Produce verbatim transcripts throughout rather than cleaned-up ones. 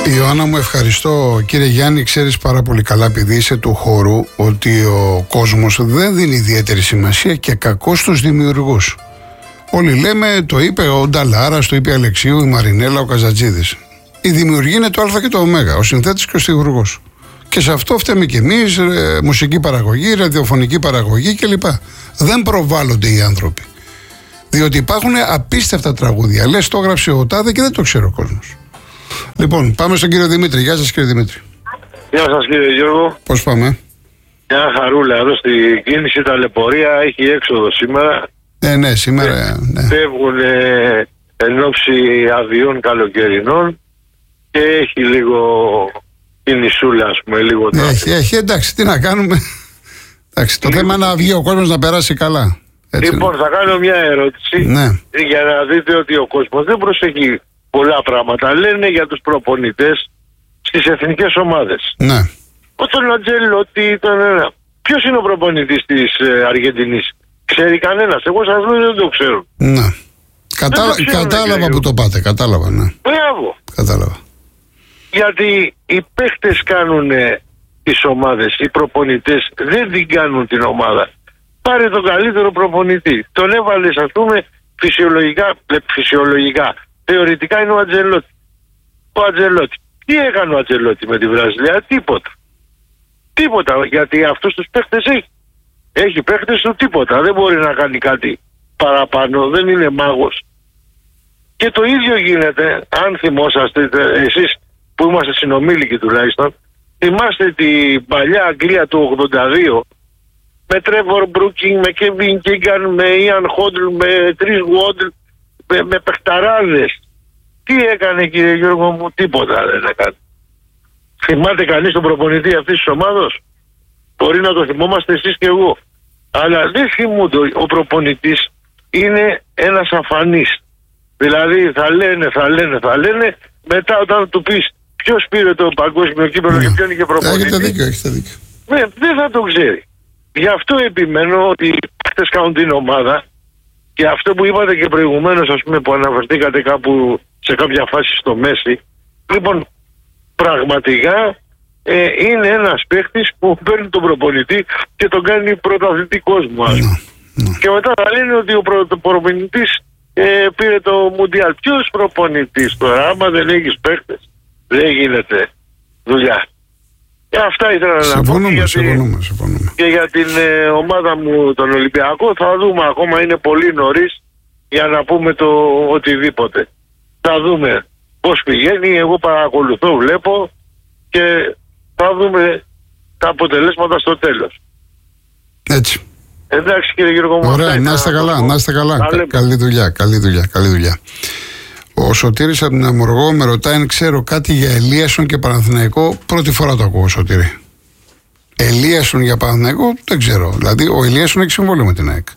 Ιωάννα μου, ευχαριστώ. Κύριε Γιάννη, ξέρεις πάρα πολύ καλά, επειδή είσαι του χώρου, ότι ο κόσμος δεν δίνει ιδιαίτερη σημασία και κακώς στους δημιουργούς. Όλοι λέμε, το είπε ο Νταλάρας, το είπε η Αλεξίου, η Μαρινέλα, ο Καζατζίδης. Η δημιουργή είναι το Α και το Ω, ο συνθέτης και ο στιχουργός. Και σε αυτό φταίμε κι εμείς, ε, μουσική παραγωγή, ραδιοφωνική παραγωγή κλπ. Δεν προβάλλονται οι άνθρωποι. Διότι υπάρχουν απίστευτα τραγούδια. Λες, το έγραψε ο τάδε και δεν το ξέρει ο κόσμος. Λοιπόν, πάμε στον κύριο Δημήτρη. Γεια σας, κύριε Δημήτρη. Γεια σας, κύριε Γιώργο. Πώς πάμε? Μια χαρούλα εδώ στη κίνηση, ταλαιπωρία, έχει έξοδο σήμερα. Ναι, ναι, σήμερα. Ναι. Φεύγουν ε, εν ώψη αδειών καλοκαιρινών και έχει λίγο κινησούλα, ας πούμε, λίγο ναι, έχει, έχει, εντάξει, τι να κάνουμε. Εντάξει, το θέμα είναι να βγει ο κόσμος να περάσει καλά. Έτσι λοιπόν, είναι. Θα κάνω μια ερώτηση, ναι, για να δείτε ότι ο κόσμος δεν προσέχει πολλά πράγματα. Λένε για τους προπονητές στις εθνικές ομάδες. Ναι. Ο τον Αντζελότη, τον... ποιος είναι ο προπονητής της ε, Αργεντινής? Ξέρει κανένας? Εγώ σας λέω δεν το ξέρω. Ναι. Κατα... το ξέρω, κατάλαβα που το πάτε, κατάλαβα, ναι. Μπράβο. Κατάλαβα. Γιατί οι παίχτες κάνουν τις ομάδες, οι προπονητές δεν την κάνουν την ομάδα. Πάρε τον καλύτερο προπονητή. Τον έβαλες, ας πούμε, φυσιολογικά, φυσιολογικά. Θεωρητικά είναι ο Αντζελότη. Ο Αντζελότη. Τι έκανε ο Αντζελότη με τη Βραζιλία? Τίποτα. Τίποτα. Γιατί αυτούς τους παίχτες έχει. Έχει παίχτες του τίποτα. Δεν μπορεί να κάνει κάτι παραπάνω. Δεν είναι μάγος. Και το ίδιο γίνεται, αν θυμόσαστε εσείς που είμαστε συνομήλικοι τουλάχιστον, θυμάστε την παλιά Αγγλία του ογδόντα δύο με Τρέβορ Μπρούκινγκ, με Κέβιν Κίγκαν, με Ιαν Χόντλ, με Τρις Γουόντλ, με, με παιχταράδες. Τι έκανε, κύριε Γιώργο μου? Τίποτα δεν έκανε. Θυμάται κανείς τον προπονητή αυτής της ομάδος? Μπορεί να το θυμόμαστε εσείς και εγώ. Αλλά δεν θυμούνται. Ο προπονητής είναι ένας αφανής. Δηλαδή θα λένε, θα λένε, θα λένε, μετά όταν του πεις ποιος πήρε το παγκόσμιο κύπελλο και ποιον είχε προπονητή, έχετε δίκιο, έχετε δίκιο. Ναι, δεν θα το ξέρει. Γι' αυτό επιμένω ότι οι παίκτες κάνουν την ομάδα. Και αυτό που είπατε και προηγουμένως, ας πούμε, που αναφερθήκατε κάπου σε κάποια φάση στο Μέση, λοιπόν, πραγματικά ε, είναι ένας παίκτης που παίρνει τον προπονητή και τον κάνει πρωταθλητή κόσμου. Mm, mm. Και μετά θα λένε ότι ο προ, προπονητής ε, πήρε το Μουντιάλ. Ποιος προπονητής τώρα? Άμα δεν έχεις παίκτες, δεν γίνεται δουλειά. Και αυτά ήθελα να πω. Και, συμφωνούμε, συμφωνούμε. Και για την ε, ομάδα μου, τον Ολυμπιακό, θα δούμε. Ακόμα είναι πολύ νωρίς για να πούμε το οτιδήποτε. Θα δούμε πώς πηγαίνει. Εγώ παρακολουθώ, βλέπω και θα δούμε τα αποτελέσματα στο τέλος. Έτσι. Εντάξει, κύριε Γιώργο μου. Ωραία, να είστε καλά, να είστε καλά. Κα, καλή δουλειά, καλή δουλειά, καλή δουλειά. Ο Σωτήρης από την Αμοργό με ρωτάει αν ξέρω κάτι για Ελίασον και Παναθηναϊκό. Πρώτη φορά το ακούω, Σωτήρη. Ελίασον για Παναθηναϊκό δεν ξέρω. Δηλαδή, ο Ελίασον έχει συμβόλαιο με την ΑΕΚ.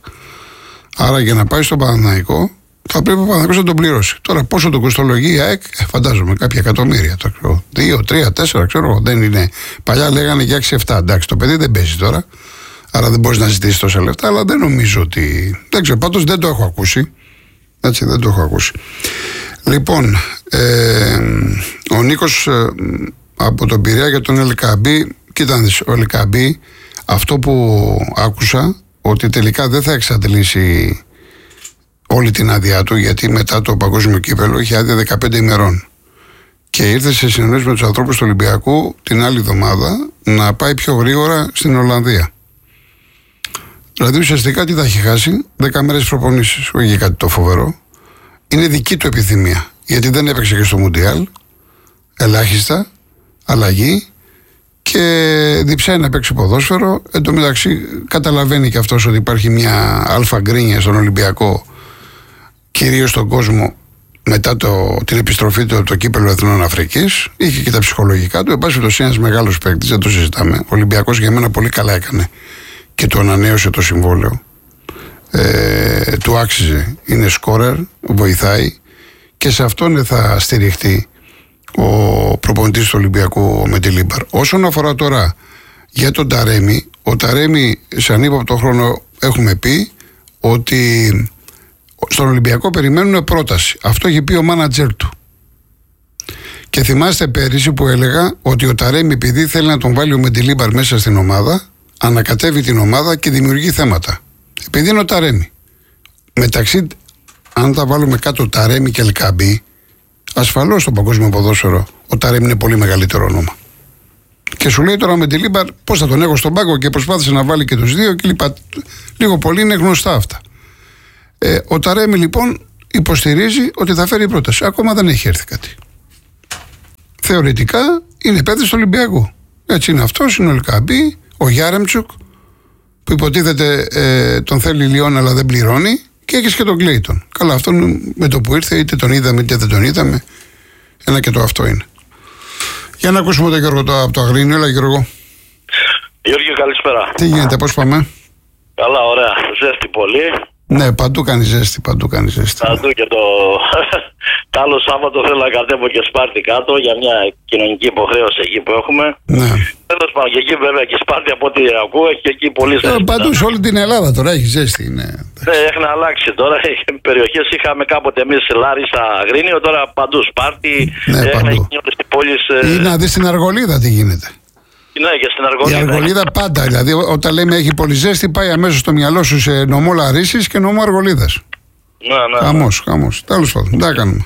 Άρα για να πάει στο Παναθηναϊκό θα πρέπει ο Παναθηναϊκός να τον πληρώσει. Τώρα, πόσο το κοστολογεί η ΑΕΚ, φαντάζομαι κάποια εκατομμύρια. Το ξέρω. Δύο, τρία, τέσσερα, ξέρω. Δεν είναι. Παλιά λέγανε για έξι εφτά. Εντάξει, το παιδί δεν παίζει τώρα. Άρα δεν μπορεί να ζητήσει τόσα λεφτά. Αλλά δεν νομίζω ότι. Δεν ξέρω. Πάντως δεν το έχω ακούσει. Έτσι, δεν το έχω ακούσει. Λοιπόν, ε, ο Νίκος ε, από τον Πειραιά για τον Ελκαμπή. Κοίτα, ο Ελκαμπή, αυτό που άκουσα, ότι τελικά δεν θα εξαντλήσει όλη την άδειά του, γιατί μετά το παγκόσμιο κύπελλο είχε άδεια δεκαπέντε ημερών. Και ήρθε σε συνεννόηση με τους ανθρώπους του Ολυμπιακού την άλλη εβδομάδα να πάει πιο γρήγορα στην Ολλανδία. Δηλαδή ουσιαστικά τι θα έχει χάσει? δέκα μέρες προπονήσεις. Όχι κάτι το φοβερό. Είναι δική του επιθυμία. Γιατί δεν έπαιξε και στο Μουντιάλ. Ελάχιστα. Αλλαγή. Και διψάει να παίξει ποδόσφαιρο. Εν τω μεταξύ καταλαβαίνει και αυτός ότι υπάρχει μια αλφα γκρίνια στον Ολυμπιακό, κυρίως στον κόσμο, μετά το, την επιστροφή του το κύπελλο Εθνών Αφρικής. Είχε και τα ψυχολογικά του. Εν πάση περιπτώσει, ένας μεγάλος παίκτης, δεν το συζητάμε. Ο Ολυμπιακός για μένα πολύ καλά έκανε και το ανανέωσε το συμβόλαιο. Ε, του άξιζε. Είναι σκόρερ, βοηθάει και σε αυτόν θα στηριχτεί ο προπονητής του Ολυμπιακού με τη Λίμπαρ. Όσον αφορά τώρα για τον Ταρέμι, ο Ταρέμι σε ανύποπτο χρόνο έχουμε πει ότι στον Ολυμπιακό περιμένουν πρόταση. Αυτό έχει πει ο μάνατζερ του. Και θυμάστε πέρυσι που έλεγα ότι ο Ταρέμι, επειδή θέλει να τον βάλει ο Μεντιλίμπαρ μέσα στην ομάδα, ανακατεύει την ομάδα και δημιουργεί θέματα. Επειδή είναι ο Ταρέμι. Μεταξύ, αν τα βάλουμε κάτω Ταρέμι και Ελκαμπή, ασφαλώς στο παγκόσμιο ποδόσφαιρο ο Ταρέμι είναι πολύ μεγαλύτερο όνομα. Και σου λέει τώρα ο Μεντιλίμπαρ πώς θα τον έχω στον πάγκο και προσπάθησε να βάλει και τους δύο και λοιπά. Λίγο πολύ είναι γνωστά αυτά. Ε, ο Ταρέμι λοιπόν υποστηρίζει ότι θα φέρει πρόταση. Ακόμα δεν έχει έρθει κάτι. Θεωρητικά είναι παίκτης του Ολυμπιακού. Έτσι είναι αυτός, είναι ο Ελκαμπή, ο Γιάρεμτσουκ που υποτίθεται ε, τον θέλει Λιόν αλλά δεν πληρώνει, και έχεις και τον Κλέιτον. Καλά, αυτόν με το που ήρθε είτε τον είδαμε είτε δεν τον είδαμε, ένα και το αυτό είναι. Για να ακούσουμε τον Γιώργο το, από το Αγρίνιο. Έλα Γιώργο. Γιώργο, καλησπέρα. Τι γίνεται, πώς πάμε? Καλά, ωραία. Ζέστη πολύ. Ναι, παντού κάνει ζέστη, παντού κάνει ζέστη. Παντού και το... το άλλο Σάββατο θέλω να κατέβω και Σπάρτη κάτω για μια κοινωνική υποχρέωση εκεί που έχουμε. Ναι. Τέλος πάντων, και εκεί βέβαια και Σπάρτη από ό,τι ακούω έχει και εκεί πολύ ζέστη. Ε, παντού σε όλη την Ελλάδα τώρα έχει ζέστη. Ναι, ναι, έχει να αλλάξει τώρα. Περιοχές είχαμε κάποτε εμείς Λάρισα, Αγρίνιο, τώρα παντού Σπάρτη. Ναι, έχει γίνει όλες τις πόλεις. Ή να δεις στην Αργολίδα τι γίνεται. Ναι, και στην Αργολίδα. Η Αργολίδα πάντα, δηλαδή όταν λέμε έχει πολύ ζέστη, πάει αμέσως στο μυαλό σου σε νομό Λαρίσης και νομό Αργολίδας. Ναι, ναι. Χαμός, χαμός. Τέλος πάντων, δεν τα κάνουμε.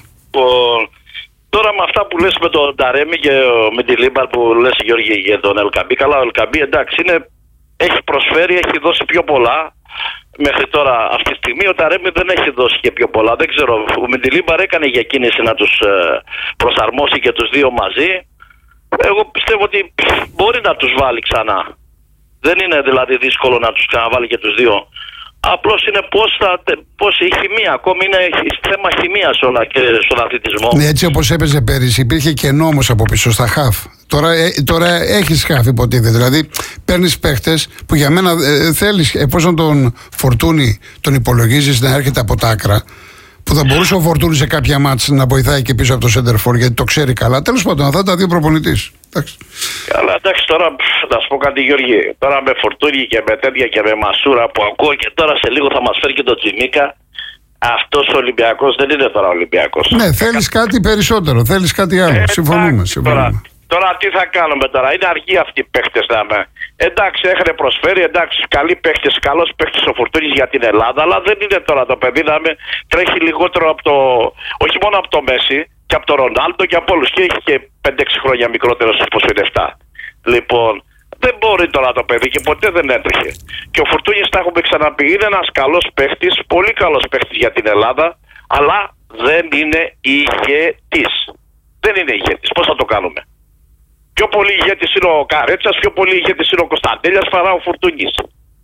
Τώρα με αυτά που λες με τον Ταρέμι και με τη Λίμπαρ που λες Γιώργη για τον Ελκαμπή, καλά ο Ελκαμπή εντάξει είναι, έχει προσφέρει, έχει δώσει πιο πολλά μέχρι τώρα. Αυτή τη στιγμή ο Ταρέμι δεν έχει δώσει και πιο πολλά, δεν ξέρω, ο Μεντιλίμπαρ έκανε για κίνηση να τους προσαρμόσει και τους δύο μαζί. Εγώ πιστεύω ότι μπορεί να τους βάλει ξανά. Δεν είναι δηλαδή δύσκολο να τους ξαναβάλει και τους δύο. Απλώς είναι πώς, θα, πώς η χημεία, ακόμη είναι θέμα χημείας όλα και στον αθλητισμό. Ναι, έτσι όπως έπαιζε πέρυσι, υπήρχε και νόμος από πίσω στα χαφ. Τώρα, ε, τώρα έχεις χαφ υποτίθεται. Δηλαδή παίρνεις παίχτες που για μένα ε, θέλεις, εφόσον τον Φορτούνη τον υπολογίζεις να έρχεται από τα άκρα, που θα μπορούσε ο Φορτούνη σε κάποια μάτς να βοηθάει και πίσω από το Σέντερφορ γιατί το ξέρει καλά. Τέλος πάντων, αυτά τα δύο προπονητής. Καλά, εντάξει, τώρα να σου πω κάτι, Γιώργη. Τώρα με Φορτούνη και με τέτοια και με Μασούρα που ακούω και τώρα σε λίγο θα μας φέρει και το Τσιμίκα. Αυτός ο Ολυμπιακός δεν είναι τώρα Ολυμπιακός. Ναι, θέλεις κάτι περισσότερο, θέλεις κάτι άλλο. Ε, συμφωνούμε. συμφωνούμε. Τώρα, τώρα τι θα κάνουμε τώρα, είναι αργοί αυτοί οι παίχτες να με. Εντάξει, έχουν προσφέρει, εντάξει, καλοί παίχτες, καλός παίχτες ο Φορτούνης για την Ελλάδα, αλλά δεν είναι τώρα το παιδί να με τρέχει λιγότερο από το. Όχι μόνο από το Μέση, και από το Ρονάλντο και από όλους. Και έχει και πέντε έξι χρόνια μικρότερο όπως είναι εφτά. Λοιπόν, δεν μπορεί τώρα το παιδί και ποτέ δεν έτρεχε. Και ο Φορτούνης, τα έχουμε ξαναπεί, είναι ένας καλός παίχτης, πολύ καλός παίχτης για την Ελλάδα, αλλά δεν είναι ηγέτης. Δεν είναι ηγέτης. Πώς θα το κάνουμε? Πιο πολύ ηγέτης είναι ο Καρέτσας, πιο πολύ ηγέτης είναι ο Κωνσταντέλιας παρά ο Φορτούνης.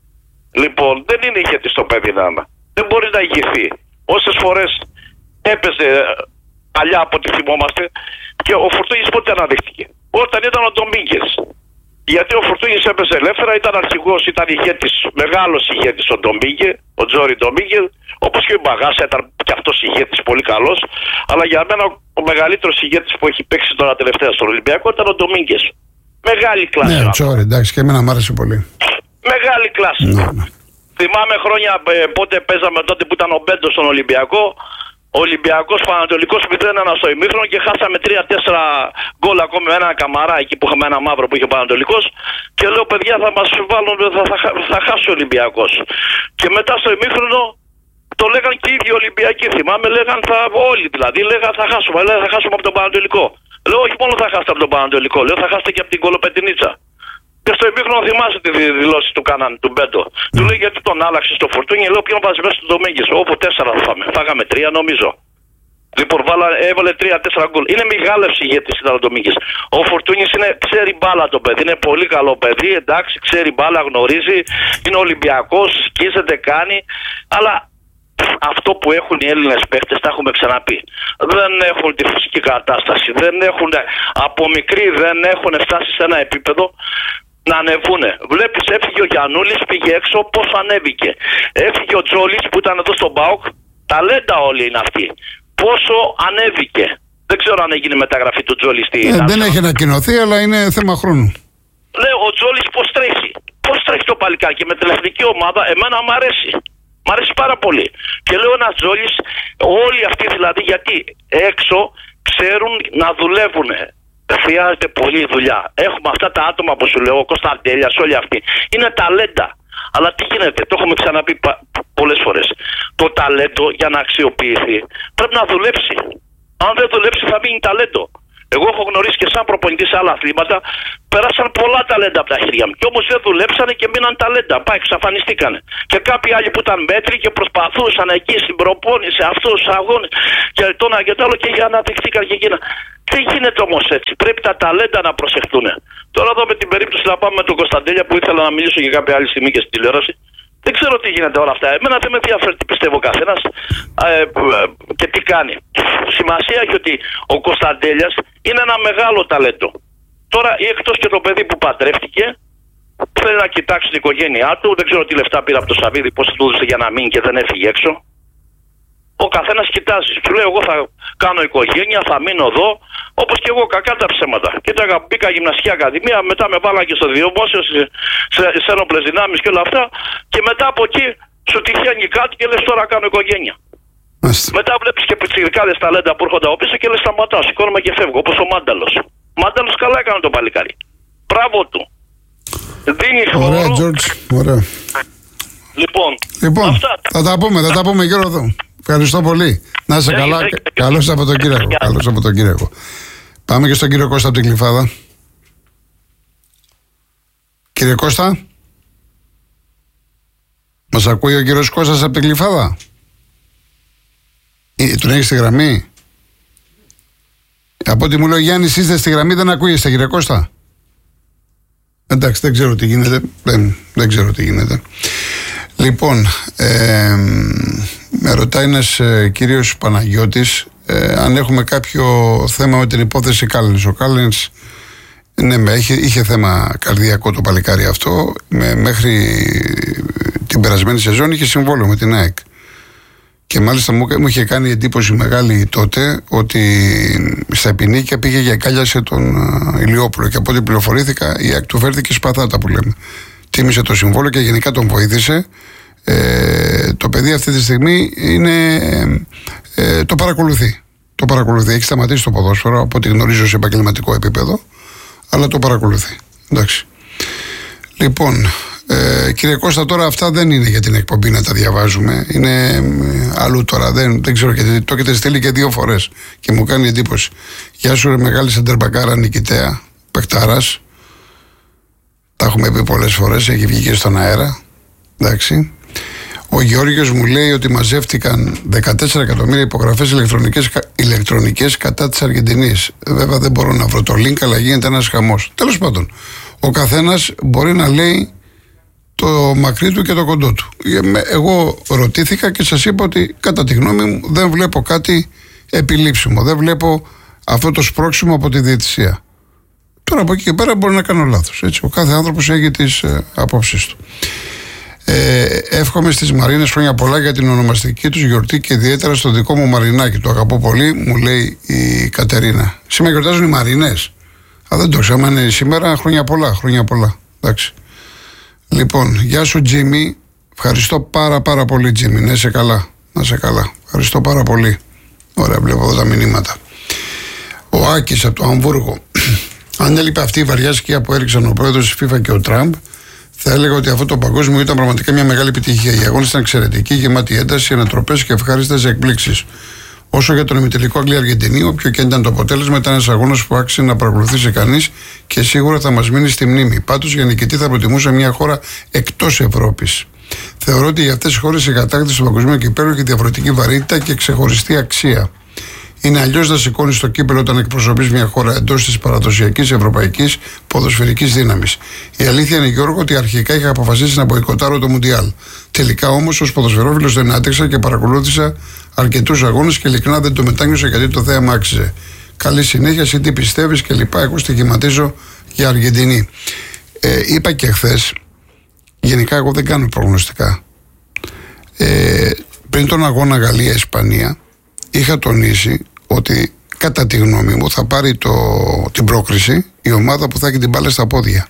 Λοιπόν, δεν είναι ηγέτης το παιδί να είναι. Δεν μπορεί να ηγηθεί. Όσες φορές έπαιζε παλιά από ό,τι θυμόμαστε και ο Φορτούνης πότε αναδείχθηκε? Όταν ήταν ο Ντομίνγκες. Γιατί ο Φορτούνης έπαιζε ελεύθερα, ήταν αρχηγός, ήταν ηγέτης, μεγάλος ηγέτης ο Ντομίνγκε, ο Τζόρι Ντομίνγκε, όπως και ο Μπαγάσα ήταν και αυτός ηγέτης πολύ καλός. Αλλά για μένα ο μεγαλύτερος ηγέτης που έχει παίξει τώρα τελευταία στον Ολυμπιακό ήταν ο Ντομίνγκες. Μεγάλη κλάση. Ναι, Τζόρι, εντάξει, και εμένα μου άρεσε πολύ. Μεγάλη κλάση. Ναι, ναι. Θυμάμαι χρόνια ε, πότε παίζαμε τότε που ήταν ο Μπέντο στον Ολυμπιακό. Ο Ολυμπιακός Πανατολικός μηδέν ένα στο ημίχρονο και χάσαμε τρία τέσσερα γκολ ακόμη με ένα Καμαρά εκεί που είχαμε ένα μαύρο που είχε ο Πανατολικός. Και λέω παιδιά θα μας βάλουν, θα, θα, θα χάσει ο Ολυμπιακός. Και μετά στο ημίχρονο το λέγαν και οι ίδιοι Ολυμπιακοί. Θυμάμαι, λέγαν θα, όλοι δηλαδή, λέγαν θα χάσουμε, λέγαν θα χάσουμε από τον Πανατολικό. Λέω όχι μόνο θα χάσετε από τον Πανατολικό, λέω θα χάσετε και από την Κολοπετινίτσα. Και στο ημίχρονο θυμάσαι τη δηλώση του κάναν του Μπέντο. Mm. Του λέει γιατί τον άλλαξε στο Φορτούνι, λέω ποιον βάζει μέσα στο Ντομίνγκες. Όπου τέσσερα θα φάμε. Φάγαμε τρία νομίζω. Λοιπόν, βάλα, έβαλε τρία τέσσερα γκολ. Είναι μεγάλευση ηγέτης ήταν ο Ντομίνγκες. Ο Φορτούνης είναι, ξέρει μπάλα το παιδί. Είναι πολύ καλό παιδί. Εντάξει, ξέρει μπάλα, γνωρίζει. Είναι Ολυμπιακός, σκίζεται, κάνει. Αλλά αυτό που έχουν οι Έλληνες παίχτες, τα έχουμε ξαναπεί. Δεν έχουν τη φυσική κατάσταση. Δεν έχουν, από μικροί δεν έχουν φτάσει σε ένα επίπεδο να ανεβούνε. Βλέπεις, έφυγε ο Γιαννούλης, πήγε έξω, πώς ανέβηκε. Έφυγε ο Τζόλης που ήταν εδώ στον ΠΑΟΚ, ταλέντα όλοι είναι αυτοί. Πόσο ανέβηκε. Δεν ξέρω αν έγινε μεταγραφή του Τζόλη στη. Ε, δεν έχει ανακοινωθεί, αλλά είναι θέμα χρόνου. Λέω, ο Τζόλης πώς τρέχει. Πώς τρέχει το παλικάρι και με την εθνική ομάδα, εμένα μου αρέσει. Μ' αρέσει πάρα πολύ. Και λέω ένας Τζόλης, όλοι αυτοί δηλαδή, γιατί έξω ξέρουν να δουλεύουν. Χρειάζεται πολλή δουλειά. Έχουμε αυτά τα άτομα που σου λέω, ο Κωνσταντέλιας, όλοι αυτοί. Είναι ταλέντα. Αλλά τι γίνεται, το έχουμε ξαναπεί πολλές φορές. Το ταλέντο για να αξιοποιηθεί πρέπει να δουλέψει. Αν δεν δουλέψει θα μείνει ταλέντο. Εγώ έχω γνωρίσει και σαν προπονητή σε άλλα αθλήματα, πέρασαν πολλά ταλέντα από τα χέρια μου. Κι όμως δεν δουλέψανε και μείναν ταλέντα. Πάει, εξαφανιστήκανε. Και κάποιοι άλλοι που ήταν μέτροι και προσπαθούσαν εκεί στην προπόνηση, αυτούς τους αγώνες και το ένα και το άλλο και αναδειχθήκαν και εκείνα. Δεν γίνεται όμως έτσι. Πρέπει τα ταλέντα να προσεχτούν. Τώρα εδώ με την περίπτωση να πάμε με τον Κωνσταντέλια που ήθελα να μιλήσω για κάποια άλλη στιγμή και στην τηλεόραση. Δεν ξέρω τι γίνεται όλα αυτά. Εμένα δεν με ενδιαφέρει τι πιστεύω ο καθένας ε, και τι κάνει. Σημασία έχει ότι ο Κωνσταντέλιας είναι ένα μεγάλο ταλέντο. Τώρα ή εκτός και το παιδί που παντρεύτηκε, θέλει να κοιτάξει την οικογένειά του. Δεν ξέρω τι λεφτά πήρε από το Σαββίδι, πώς του έδωσε για να μείνει και δεν έφυγε έξω. Ο καθένας κοιτάζει. Του λέει: εγώ θα κάνω οικογένεια, θα μείνω εδώ. Όπως και εγώ, κακά τα ψέματα. Κοίταγα, μπήκα γυμναστική ακαδημία, μετά με βάλαν και στο δημόσιο, σε, σε, σε ένοπλες δυνάμεις και όλα αυτά. Και μετά από εκεί σου τυχαίνει κάτι και λες: τώρα κάνω οικογένεια. Μάλιστα. Μετά βλέπεις και πιτσιρικάδες ταλέντα που έρχονται από πίσω και λες: σταματάω, σηκώνομαι και φεύγω. Όπως ο Μάνταλος. Ο Μάνταλος καλά έκανε το παλικάρι. Μπράβο του. Δίνει χώρο. Ωραία, Τζορτζ. Ωραία. Λοιπόν, λοιπόν αυτά. θα τα πούμε, θα τα πούμε γύρω εδώ. Ευχαριστώ πολύ. Να είσαι καλά. Καλώς Σαββατοκύριακο. Καλώς Σαββατοκύριακο. Πάμε και στον κύριο Κώστα από την Γλυφάδα. Κύριε Κώστα. Μας ακούει ο κύριος Κώστας από την Γλυφάδα? Ε, τον έχει στη γραμμή? Από ό,τι μου λέει ο Γιάννης, είστε στη γραμμή, δεν ακούγεστε κύριε Κώστα? Εντάξει, δεν ξέρω τι γίνεται. Δεν, δεν ξέρω τι γίνεται. Λοιπόν, ε, με ρωτάει ένας ε, κύριος Παναγιώτης ε, αν έχουμε κάποιο θέμα με την υπόθεση Κάλινς. Ο Κάλινς, ναι, με, είχε, είχε θέμα καρδιακό το παλικάρι αυτό. Με, μέχρι την περασμένη σεζόν είχε συμβόλαιο με την ΑΕΚ. Και μάλιστα μου, μου είχε κάνει εντύπωση μεγάλη τότε ότι στα Επινίκια πήγε για κάλιασε τον uh, Ηλιόπουλο. Και από ό,τι πληροφορήθηκα, η ΑΕΚ του φέρθηκε σπαθάτα που λέμε. Τίμησε το συμβόλαιο και γενικά τον βοήθησε. Ε, το παιδί αυτή τη στιγμή είναι, ε, το παρακολουθεί. Το παρακολουθεί. Έχει σταματήσει το ποδόσφαιρο από ό,τι γνωρίζω σε επαγγελματικό επίπεδο, αλλά το παρακολουθεί. Εντάξει. Λοιπόν, ε, κύριε Κώστα, τώρα αυτά δεν είναι για την εκπομπή να τα διαβάζουμε. Είναι ε, αλλού τώρα. Δεν, δεν ξέρω γιατί. Το έχετε στείλει και δύο φορές και μου κάνει εντύπωση. Γεια σου, ρε μεγάλη σεντερμπακάρα νικητέα, παικτάρας. Τα έχουμε πει πολλές φορές, έχει βγει και στον αέρα. Εντάξει. Ο Γεώργιος μου λέει ότι μαζεύτηκαν δεκατέσσερα εκατομμύρια υπογραφές ηλεκτρονικές, ηλεκτρονικές κατά της Αργεντινής. Βέβαια δεν μπορώ να βρω το link, αλλά γίνεται ένας χαμός. Τέλος πάντων, ο καθένας μπορεί να λέει το μακρύ του και το κοντό του. Εγώ ρωτήθηκα και σας είπα ότι κατά τη γνώμη μου δεν βλέπω κάτι επιλήψιμο. Δεν βλέπω αυτό το σπρώξιμο από τη διαιτησία. Τώρα από εκεί και πέρα μπορεί να κάνω λάθος. Έτσι. Ο κάθε άνθρωπος έχει τις ε, απόψεις του. Ε, εύχομαι στις Μαρίνες χρόνια πολλά για την ονομαστική τους γιορτή και ιδιαίτερα στο δικό μου Μαρινάκι. Το αγαπώ πολύ, μου λέει η Κατερίνα. Σήμερα γιορτάζουν οι Μαρίνες. Α, δεν το ξέρω. Είναι σήμερα, χρόνια πολλά. Χρόνια πολλά. Εντάξει. Λοιπόν, γεια σου Τζίμι. Ευχαριστώ πάρα πάρα πολύ Τζίμι. Να είσαι καλά. Να είσαι καλά. Ευχαριστώ πάρα πολύ. Ωραία, βλέπω εδώ τα μηνύματα. Ο Άκης από το Αμβούργο. Αν έλειπε αυτή η βαριά σκιά που έριξαν ο πρόεδρος της FIFA και ο Τραμπ, θα έλεγα ότι αυτό το παγκόσμιο ήταν πραγματικά μια μεγάλη επιτυχία. Οι αγώνες ήταν εξαιρετικοί, γεμάτοι ένταση, ανατροπές και ευχάριστες εκπλήξεις. Όσο για τον ημιτελικό Αγγλία-Αργεντινή, όποιο και ήταν το αποτέλεσμα, ήταν ένας αγώνας που άξιζε να παρακολουθήσει κανείς και σίγουρα θα μας μείνει στη μνήμη. Πάντως, για νικητή θα προτιμούσα μια χώρα εκτός Ευρώπης. Θεωρώ ότι για αυτές τις χώρες η κατάκτηση του παγκοσμίου κυπέλλου έχει διαφορετική βαρύτητα και ξεχωριστή αξία. Είναι αλλιώς να σηκώνει το κύπελλο όταν εκπροσωπείς μια χώρα εντός της παραδοσιακής ευρωπαϊκής ποδοσφαιρικής δύναμης. Η αλήθεια είναι, Γιώργο, ότι αρχικά είχα αποφασίσει να μποϊκοτάρω το Μουντιάλ. Τελικά όμως, ως ποδοσφαιρόφιλος δεν άντεξα και παρακολούθησα αρκετούς αγώνες και ειλικρινά δεν το μετάνιωσα γιατί το θέαμα άξιζε. Καλή συνέχεια, εσύ τι πιστεύεις και λοιπά. Εγώ στοιχηματίζω για Αργεντινή. Ε, είπα και χθες, γενικά εγώ δεν κάνω προγνωστικά. Ε, πριν τον αγώνα Γαλλία-Ισπανία, είχα τονίσει ότι κατά τη γνώμη μου θα πάρει το, την πρόκριση η ομάδα που θα έχει την μπάλα στα πόδια.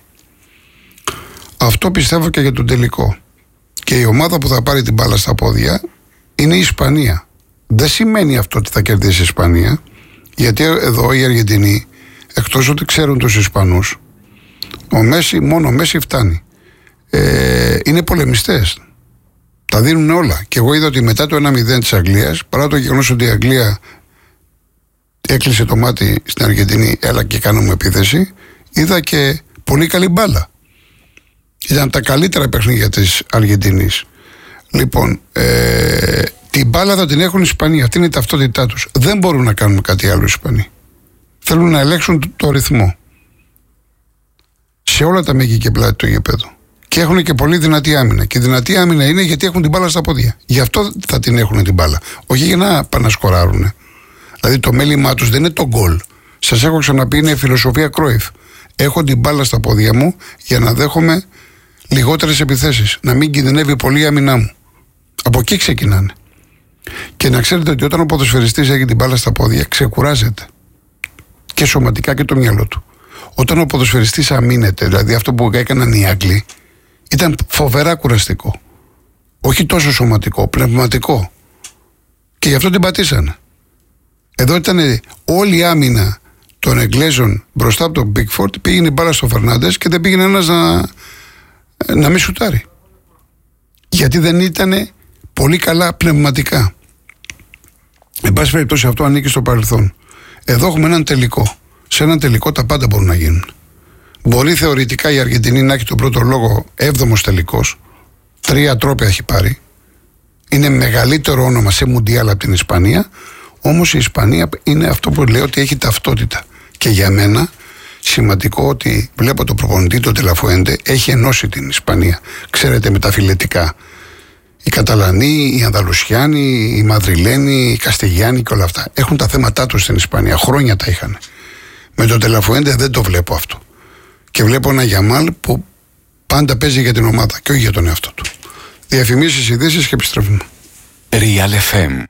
Αυτό πιστεύω και για τον τελικό. Και η ομάδα που θα πάρει την μπάλα στα πόδια είναι η Ισπανία. Δεν σημαίνει αυτό ότι θα κερδίσει η Ισπανία. Γιατί εδώ οι Αργεντινοί, εκτός ότι ξέρουν τους Ισπανούς, ο Μέση, μόνο ο Μέση φτάνει. Ε, είναι πολεμιστές. Τα δίνουν όλα. Και εγώ είδα ότι μετά το ένα μηδέν της Αγγλίας, παρά το γεγονός ότι η Αγγλία έκλεισε το μάτι στην Αργεντινή, έλα και κάνουμε επίθεση, είδα και πολύ καλή μπάλα. Ήταν τα καλύτερα παιχνίδια της Αργεντινής. Λοιπόν, ε, την μπάλα θα την έχουν οι Ισπανοί. Αυτή είναι η ταυτότητά τους. Δεν μπορούν να κάνουν κάτι άλλο οι Ισπανοί. Θέλουν να ελέγξουν το, το ρυθμό. Σε όλα τα μέγη και πλάτη του γηπέδου. Και έχουν και πολύ δυνατή άμυνα. Και η δυνατή άμυνα είναι γιατί έχουν την μπάλα στα πόδια. Γι' αυτό θα την έχουν την μπάλα. Όχι για να πάνε να σκοράρουν. Δηλαδή το μέλημά τους δεν είναι το γκολ. Σας έχω ξαναπεί, είναι η φιλοσοφία Κρόιφ. Έχω την μπάλα στα πόδια μου για να δέχομαι λιγότερες επιθέσεις. Να μην κινδυνεύει πολύ η άμυνά μου. Από εκεί ξεκινάνε. Και να ξέρετε ότι όταν ο ποδοσφαιριστής έχει την μπάλα στα πόδια, ξεκουράζεται. Και σωματικά και το μυαλό του. Όταν ο ποδοσφαιριστής αμήνεται, δηλαδή αυτό που έκαναν οι Άγγλοι, ήταν φοβερά κουραστικό. Όχι τόσο σωματικό, πνευματικό. Και γι' αυτό την πατήσανε. Εδώ ήταν όλη η άμυνα των Εγγλέζων μπροστά από τον Μπίκφορντ, πήγαινε η μπάλα στο Φερνάντες και δεν πήγαινε ένας να, να μην σουτάρει. Γιατί δεν ήταν πολύ καλά πνευματικά. Εν πάση περιπτώσει, αυτό ανήκει στο παρελθόν. Εδώ έχουμε έναν τελικό. Σε έναν τελικό τα πάντα μπορούν να γίνουν. Μπορεί θεωρητικά η Αργεντινή να έχει τον πρώτο λόγο έβδομος τελικός. Τρία τρόπια έχει πάρει. Είναι μεγαλύτερο όνομα σε μουντιάλ από την Ισπανία. Όμως η Ισπανία είναι αυτό που λέω ότι έχει ταυτότητα. Και για μένα σημαντικό ότι βλέπω το προπονητή, τον Τελαφουέντε, έχει ενώσει την Ισπανία. Ξέρετε, με τα φιλετικά. Οι Καταλανοί, οι Ανδαλουσιάνοι, οι Μαδριλένοι, οι Καστιγιάνοι και όλα αυτά. Έχουν τα θέματά τους στην Ισπανία. Χρόνια τα είχαν. Με τον Τελαφουέντε δεν το βλέπω αυτό. Και βλέπω ένα Γιαμάλ που πάντα παίζει για την ομάδα και όχι για τον εαυτό του. Διαφημίσεις, ειδήσεις και επιστρέφουμε. Real εφ εμ.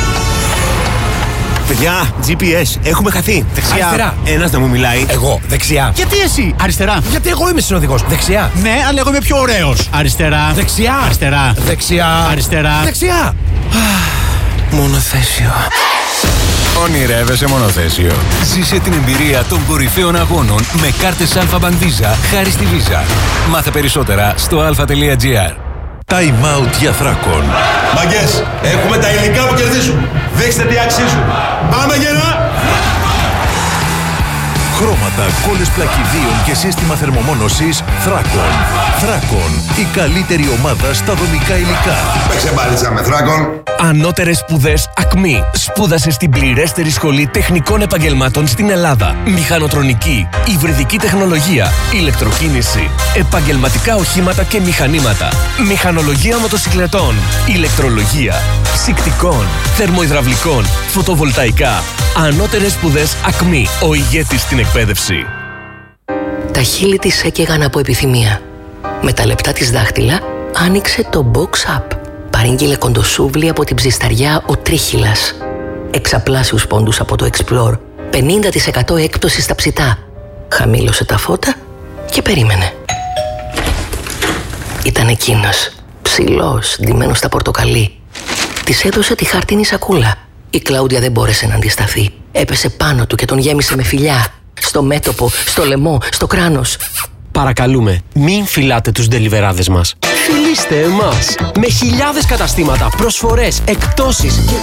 Παιδιά, τζι πι ες, έχουμε χαθεί. Δεξιά. Αριστερά. Ένας να μου μιλάει. Εγώ, δεξιά. Γιατί εσύ? Αριστερά. Γιατί εγώ είμαι συνοδηγός. Δεξιά. Ναι, αλλά εγώ είμαι πιο ωραίος. Αριστερά. Δεξιά. Αριστερά. Δεξιά. Αριστερά. Δεξιά. Μονοθέσιο. Ονειρεύεσαι μονοθέσιο. Ζήσε την εμπειρία των κορυφαίων αγώνων με κάρτες Alpha Bank Visa χάρη στη Visa. Μάθε περισσότερα στο αλφα τελεία τζι άρ. Time out για Θράκον. Μαγκές, έχουμε τα υλικά που κερδίζουν. Δείξτε τι αξίζουν. Πάμε γερά! Χρώματα, κόλλες πλακιδίων και σύστημα θερμομόνωσης Θράκον. Θράκον, η καλύτερη ομάδα στα δομικά υλικά. Παίξε μπάλιτσα με Θράκον. Ανώτερες σπουδές ΑΚΜΗ. Σπούδασε στην πληρέστερη σχολή τεχνικών επαγγελμάτων στην Ελλάδα. Μηχανοτρονική, υβριδική τεχνολογία, ηλεκτροκίνηση, επαγγελματικά οχήματα και μηχανήματα, μηχανολογία μοτοσυκλετών, ηλεκτρολογία, ψυκτικών, θερμοϊδραυλικών, φωτοβολταϊκά. Ανώτερες σπουδές ΑΚΜΗ. Ο ηγέτης στην εκπαίδευση. Τα χείλη της έκαιγαν από επιθυμία. Με τα λεπτά της δάχτυλα άνοιξε το Box Up. Παρήγγειλε κοντοσούβλι από την ψισταριά ο Τρίχυλας. Εξαπλάσιους πόντους από το Explore. πενήντα τοις εκατό έκπτωση στα ψητά. Χαμήλωσε τα φώτα και περίμενε. Ήταν εκείνος, ψηλός, ντυμένος στα πορτοκαλί. Της έδωσε τη χάρτινη σακούλα. Η Κλάουδια δεν μπόρεσε να αντισταθεί. Έπεσε πάνω του και τον γέμισε με φιλιά. Στο μέτωπο, στο λαιμό, στο κράνος. Παρακαλούμε, μην φυλάτε τους ντελιβεράδες μας. Φιλήστε εμάς. Με χιλιάδες καταστήματα, προσφορές, εκπτώσεις